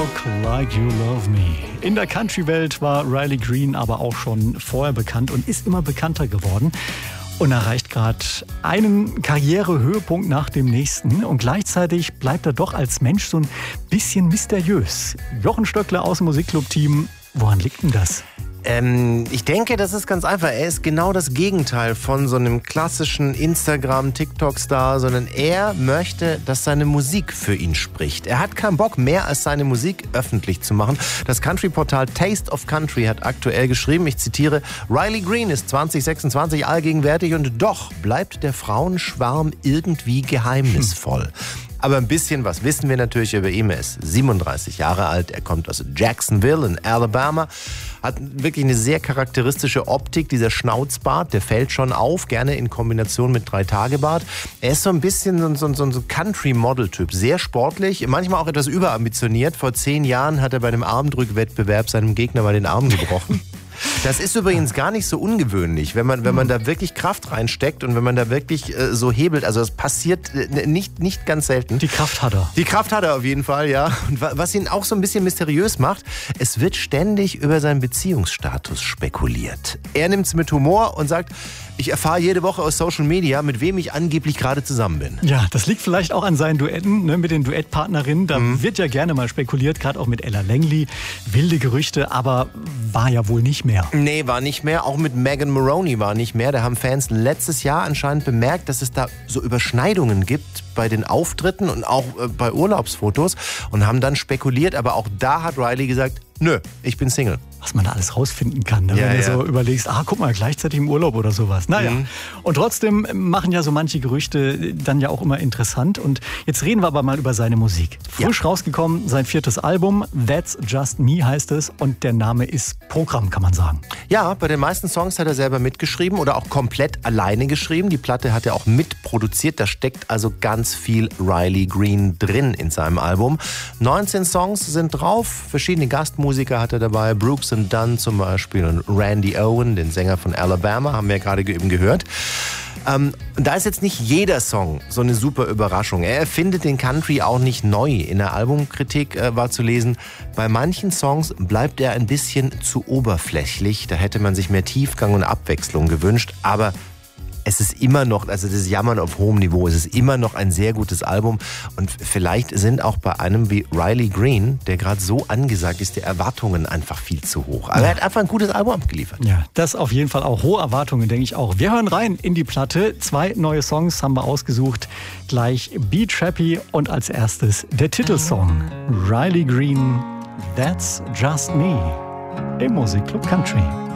Like You Love Me. In der Country-Welt war Riley Green aber auch schon vorher bekannt und ist immer bekannter geworden und erreicht gerade einen Karrierehöhepunkt nach dem nächsten. Und gleichzeitig bleibt er doch als Mensch so ein bisschen mysteriös. Jochen Stöckler aus dem Musikclub-Team, woran liegt denn das? Ich denke, das ist ganz einfach. Er ist genau das Gegenteil von so einem klassischen Instagram-TikTok-Star, sondern er möchte, dass seine Musik für ihn spricht. Er hat keinen Bock mehr, als seine Musik öffentlich zu machen. Das Country-Portal Taste of Country hat aktuell geschrieben, ich zitiere, Riley Green ist 2026 allgegenwärtig und doch bleibt der Frauenschwarm irgendwie geheimnisvoll. Aber ein bisschen was wissen wir natürlich über ihn. Er ist 37 Jahre alt, er kommt aus Jacksonville in Alabama, hat wirklich eine sehr charakteristische Optik, dieser Schnauzbart, der fällt schon auf, gerne in Kombination mit 3-Tage-Bart. Er ist so ein bisschen so ein Country-Model-Typ, sehr sportlich, manchmal auch etwas überambitioniert. Vor 10 Jahren hat er bei einem Armdrückwettbewerb seinem Gegner mal den Arm gebrochen. Das ist übrigens gar nicht so ungewöhnlich, wenn man da wirklich Kraft reinsteckt und wenn man da wirklich so hebelt. Also das passiert nicht ganz selten. Die Kraft hat er. Die Kraft hat er auf jeden Fall, ja. Und was ihn auch so ein bisschen mysteriös macht, es wird ständig über seinen Beziehungsstatus spekuliert. Er nimmt es mit Humor und sagt, ich erfahre jede Woche aus Social Media, mit wem ich angeblich gerade zusammen bin. Ja, das liegt vielleicht auch an seinen Duetten, ne, mit den Duettpartnerinnen. Da wird ja gerne mal spekuliert, gerade auch mit Ella Langley. Wilde Gerüchte, aber war ja wohl nicht mehr. Nee, war nicht mehr. Auch mit Megan Moroney war nicht mehr. Da haben Fans letztes Jahr anscheinend bemerkt, dass es da so Überschneidungen gibt bei den Auftritten und auch bei Urlaubsfotos und haben dann spekuliert. Aber auch da hat Riley gesagt, nö, ich bin Single. Was man da alles rausfinden kann, ne? Wenn du so überlegst, guck mal, gleichzeitig im Urlaub oder sowas. Naja, und trotzdem machen ja so manche Gerüchte dann ja auch immer interessant. Und jetzt reden wir aber mal über seine Musik. Frisch rausgekommen, sein 4. Album, That's Just Me heißt es. Und der Name ist Programm, kann man sagen. Ja, bei den meisten Songs hat er selber mitgeschrieben oder auch komplett alleine geschrieben. Die Platte hat er auch mitproduziert. Da steckt also ganz viel Riley Green drin in seinem Album. 19 Songs sind drauf, verschiedene Gastmusiker hat er dabei, Brooks and Dunn zum Beispiel und Randy Owen, den Sänger von Alabama, haben wir ja gerade eben gehört. Und da ist jetzt nicht jeder Song so eine super Überraschung. Er erfindet den Country auch nicht neu. In der Albumkritik war zu lesen, bei manchen Songs bleibt er ein bisschen zu oberflächlich. Da hätte man sich mehr Tiefgang und Abwechslung gewünscht. Aber es ist immer noch, also das Jammern auf hohem Niveau, es ist immer noch ein sehr gutes Album und vielleicht sind auch bei einem wie Riley Green, der gerade so angesagt ist, die Erwartungen einfach viel zu hoch. Aber er hat einfach ein gutes Album abgeliefert. Ja, das auf jeden Fall auch. Hohe Erwartungen, denke ich auch. Wir hören rein in die Platte. 2 neue Songs haben wir ausgesucht. Gleich Be Trappy und als erstes der Titelsong. Riley Green, That's Just Me im Musikclub Country.